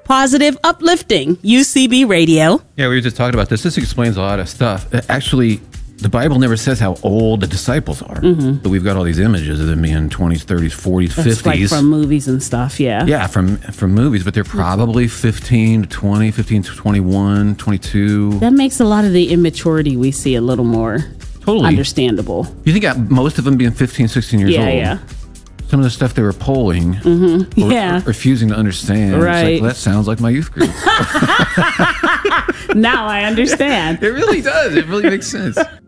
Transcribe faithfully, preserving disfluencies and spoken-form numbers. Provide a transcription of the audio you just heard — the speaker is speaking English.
positive, uplifting U C B radio. Yeah, we were just talking about this. This explains a lot of stuff. Actually, the Bible never says how old the disciples are. Mm-hmm. But we've got all these images of them being twenties, thirties, forties, That's fifties. Like from movies and stuff, yeah. Yeah, from from movies, but they're probably fifteen to twenty, fifteen to twenty-one, twenty-two. That makes a lot of the immaturity we see a little more Totally understandable. You think uh, most of them being fifteen, sixteen years Yeah, old? yeah. Some of the stuff they were polling, Mm-hmm. or, Yeah. or refusing to understand. Right. It's like, well, that sounds like my youth group. Now I understand. It really does. It really makes sense.